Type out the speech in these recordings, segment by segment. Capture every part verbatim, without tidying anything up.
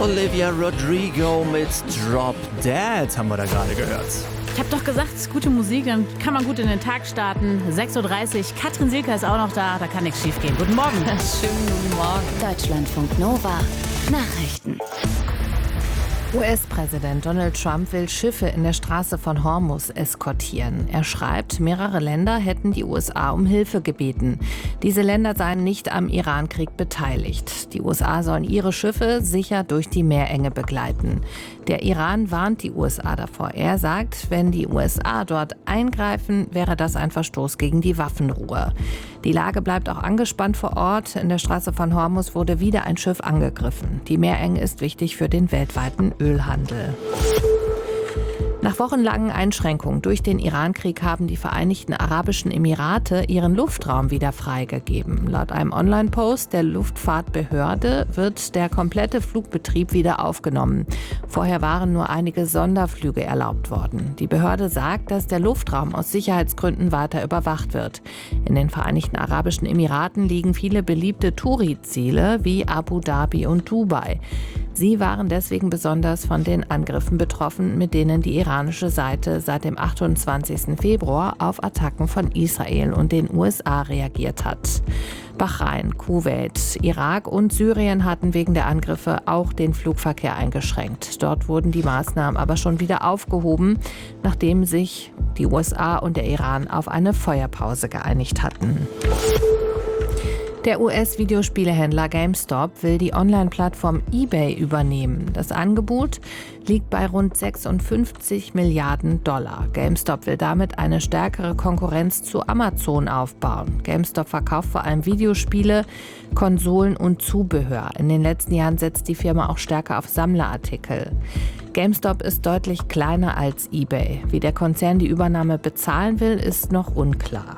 Olivia Rodrigo mit Drop Dead haben wir da gerade gehört. Ich habe doch gesagt, es ist gute Musik, dann kann man gut in den Tag starten. sechs Uhr dreißig, Katrin Silker ist auch noch da, da kann nichts schief gehen. Guten Morgen. Schönen guten Morgen. Deutschlandfunk Nova. Nachrichten. U S-Präsident Donald Trump will Schiffe in der Straße von Hormuz eskortieren. Er schreibt, mehrere Länder hätten die U S A um Hilfe gebeten. Diese Länder seien nicht am Iran-Krieg beteiligt. Die U S A sollen ihre Schiffe sicher durch die Meerenge begleiten. Der Iran warnt die U S A davor. Er sagt, wenn die U S A dort eingreifen, wäre das ein Verstoß gegen die Waffenruhe. Die Lage bleibt auch angespannt vor Ort. In der Straße von Hormuz wurde wieder ein Schiff angegriffen. Die Meerenge ist wichtig für den weltweiten Ölhandel. Nach wochenlangen Einschränkungen durch den Iran-Krieg haben die Vereinigten Arabischen Emirate ihren Luftraum wieder freigegeben. Laut einem Online-Post der Luftfahrtbehörde wird der komplette Flugbetrieb wieder aufgenommen. Vorher waren nur einige Sonderflüge erlaubt worden. Die Behörde sagt, dass der Luftraum aus Sicherheitsgründen weiter überwacht wird. In den Vereinigten Arabischen Emiraten liegen viele beliebte Touri-Ziele wie Abu Dhabi und Dubai. Sie waren deswegen besonders von den Angriffen betroffen, mit denen die iranische Seite seit dem achtundzwanzigsten Februar auf Attacken von Israel und den U S A reagiert hat. Bahrain, Kuwait, Irak und Syrien hatten wegen der Angriffe auch den Flugverkehr eingeschränkt. Dort wurden die Maßnahmen aber schon wieder aufgehoben, nachdem sich die U S A und der Iran auf eine Feuerpause geeinigt hatten. Der U S-Videospielehändler GameStop will die Online-Plattform eBay übernehmen. Das Angebot liegt bei rund sechsundfünfzig Milliarden Dollar. GameStop will damit eine stärkere Konkurrenz zu Amazon aufbauen. GameStop verkauft vor allem Videospiele, Konsolen und Zubehör. In den letzten Jahren setzt die Firma auch stärker auf Sammlerartikel. GameStop ist deutlich kleiner als eBay. Wie der Konzern die Übernahme bezahlen will, ist noch unklar.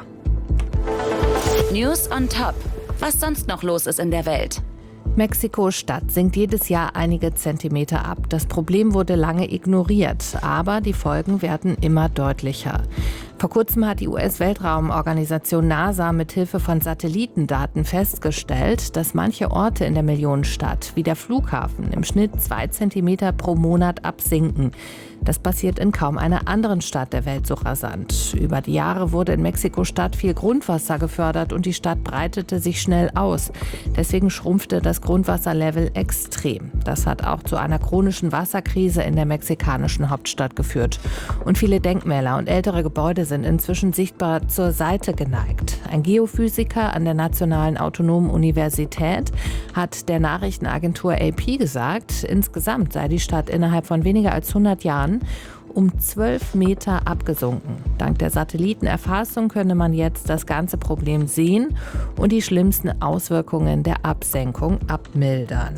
News on Top. Was sonst noch los ist in der Welt. Mexiko-Stadt sinkt jedes Jahr einige Zentimeter ab. Das Problem wurde lange ignoriert, aber die Folgen werden immer deutlicher. Vor kurzem hat die U S-Weltraumorganisation NASA mit Hilfe von Satellitendaten festgestellt, dass manche Orte in der Millionenstadt, wie der Flughafen, im Schnitt zwei Zentimeter pro Monat absinken. Das passiert in kaum einer anderen Stadt der Welt so rasant. Über die Jahre wurde in Mexiko-Stadt viel Grundwasser gefördert und die Stadt breitete sich schnell aus. Deswegen schrumpfte das Grundwasserlevel extrem. Das hat auch zu einer chronischen Wasserkrise in der mexikanischen Hauptstadt geführt. Und viele Denkmäler und ältere Gebäude sind inzwischen sichtbar zur Seite geneigt. Ein Geophysiker an der Nationalen Autonomen Universität hat der Nachrichtenagentur A P gesagt, insgesamt sei die Stadt innerhalb von weniger als hundert Jahren um zwölf Meter abgesunken. Dank der Satellitenerfassung könne man jetzt das ganze Problem sehen und die schlimmsten Auswirkungen der Absenkung abmildern.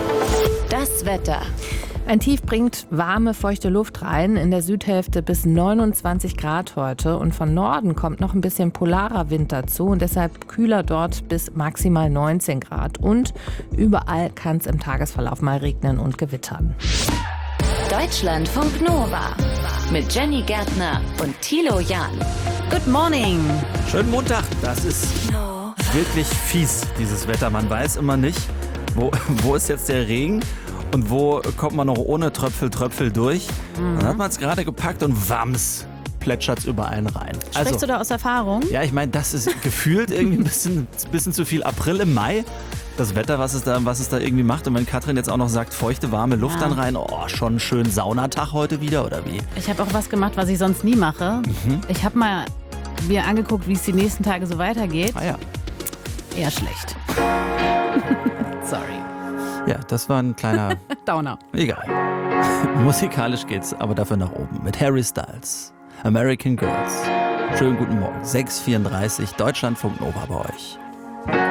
Das Wetter. Ein Tief bringt warme, feuchte Luft rein, in der Südhälfte bis neunundzwanzig Grad heute und von Norden kommt noch ein bisschen polarer Wind dazu und deshalb kühler dort bis maximal neunzehn Grad und überall kann es im Tagesverlauf mal regnen und gewittern. Deutschlandfunk Nova mit Jenny Gärtner und Thilo Jahn. Good morning. Schönen Montag. Das ist wirklich fies, dieses Wetter. Man weiß immer nicht, wo, wo ist jetzt der Regen und wo kommt man noch ohne Tröpfel, Tröpfel durch. Mhm. Dann hat man es gerade gepackt und wams, plätschert es über einen rein. Sprichst also, du da aus Erfahrung? Ja, ich meine, das ist gefühlt irgendwie ein bisschen, bisschen zu viel. April im Mai. Das Wetter, was es, da, was es da irgendwie macht. Und wenn Katrin jetzt auch noch sagt, feuchte, warme Luft Ja. dann rein, oh, schon schön Saunatag heute wieder, oder wie? Ich habe auch was gemacht, was ich sonst nie mache. Mhm. Ich habe mal mir angeguckt, wie es die nächsten Tage so weitergeht. Ah ja. Eher schlecht. Sorry. Ja, das war ein kleiner... Downer. Egal. Musikalisch geht's aber dafür nach oben. Mit Harry Styles. American Girls. Schönen guten Morgen. sechs Uhr vierunddreißig. Deutschlandfunk Nova bei euch.